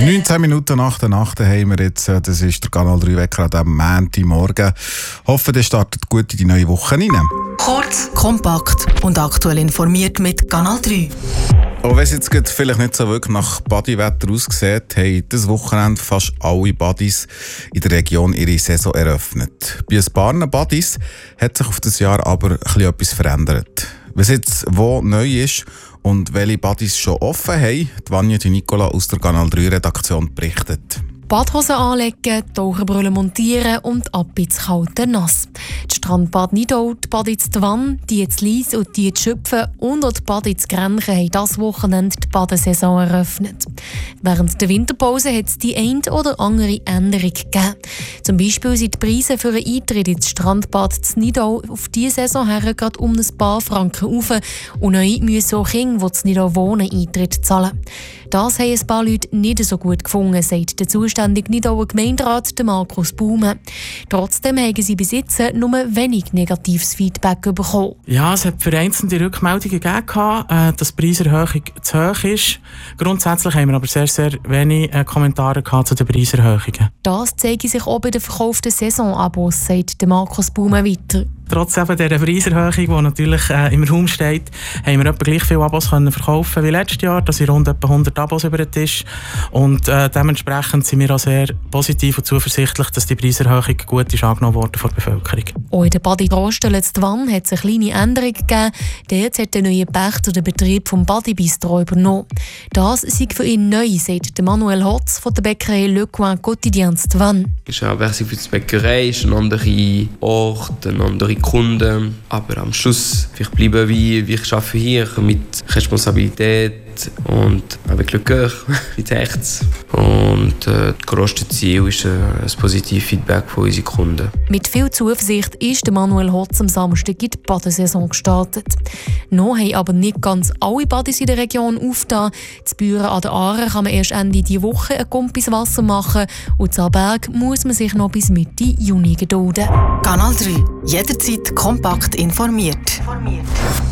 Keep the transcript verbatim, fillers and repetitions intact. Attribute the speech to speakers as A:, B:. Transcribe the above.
A: neunzehn Minuten nach der Nacht haben wir jetzt. Das ist der Kanal drei Wecker an diesem Montagmorgen. Hoffe, ihr startet gut in die neue Woche rein.
B: Kurz, kompakt und aktuell informiert mit Kanal drei.
A: Auch wenn es jetzt vielleicht nicht so wirklich nach Bodywetter aussieht, haben dieses Wochenende fast alle Buddies in der Region ihre Saison eröffnet. Bei ein paar Buddies hat sich auf das Jahr aber ein bisschen etwas verändert. Was jetzt wo neu ist und welche Buddies schon offen haben, die Vanja Di Nicola aus der Kanal drei Redaktion berichtet.
C: Badhosen anlegen, Taucherbrille montieren und ab ins kalte Nass. Die Strandbad Nidau, die Bad ins Twann, die ins Lies und die ins Schöpfen und auch die Bad ins Grenchen haben dieses Wochenende die Badesaison eröffnet. Während der Winterpause hat es die eine oder andere Änderung gegeben. Zum Beispiel sind die Preise für einen Eintritt ins Strandbad in Nidau auf diese Saison her gerade um ein paar Franken rauf und neu müssen auch Kinder, die in Nidau wohnen, Eintritt zahlen. Das haben ein paar Leute nicht so gut gefunden, sagt der zuständige Nidauer Gemeinderat Markus Baume. Trotzdem haben sie bis jetzt nur wenig negatives Feedback bekommen.
D: Ja, es hat vereinzelte Rückmeldungen gegeben, dass die Preiserhöhung zu hoch ist. Grundsätzlich haben wir aber sehr, sehr wenig Kommentare zu den Preiserhöhungen.
C: Das zeige sich auch bei den verkauften Saisonabos, sagt Markus Baume weiter.
D: Trotz eben dieser Preiserhöhung, die natürlich äh, im Raum steht, haben wir etwa gleich viele Abos können verkaufen wie letztes Jahr. Das sind rund etwa hundert Abos über den Tisch. Und äh, dementsprechend sind wir auch sehr positiv und zuversichtlich, dass die Preiserhöhung gut ist angenommen worden von der Bevölkerung.
C: Auch in der Badi Drostelen in Twann hat es eine kleine Änderung gegeben. Dort hat der neue Pächter den Betrieb vom Badi Bistro übernommen. Das sei für ihn neu, sagt Manuel Hotz von der Bäckerei Le Coin Quotidien in Twann.
E: Es ist eine Wechsel für die Bäckerei, es ist ein anderer Ort, ein anderer Kunden, aber am Schluss vielleicht bleiben wie, wie ich arbeite hier mit Responsabilität und avec le cœur, mit Herz. Und äh, das grösste Ziel ist äh, ein positives Feedback von unseren Kunden.
C: Mit viel Zuversicht ist der Manuel Hotz am Samstag in die Badesaison gestartet. Noch haben aber nicht ganz alle Badis in der Region aufgetan. In Büren an der Aare kann man erst Ende dieser Woche ein Kumpiswasser machen und in Aarberg muss man sich noch bis Mitte Juni gedulden.
B: Kanal drei. Jederzeit kompakt informiert.